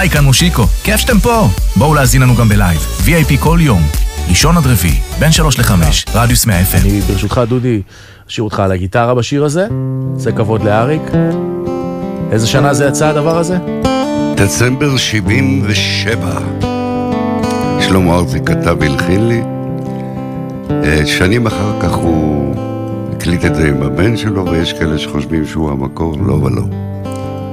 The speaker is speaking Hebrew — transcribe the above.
היי, כאן מושיקו, כיף שאתם פה. בואו להזין לנו גם בלייב, VIP כל יום, ראשון עד רביעי, בין 3 ל-5, רדיוס 100 FM. אני ברשותך דודי, אשאיר אותך על הגיטרה בשיר הזה, זה כבוד לאריק. איזה שנה זה יצא הדבר הזה? דצמבר 77. שלמה ארצי כתב והלחין לי. שנים אחר כך הוא הקליט את זה עם הבן שלו, ויש כאלה שחושבים שהוא המקור, לא ולא.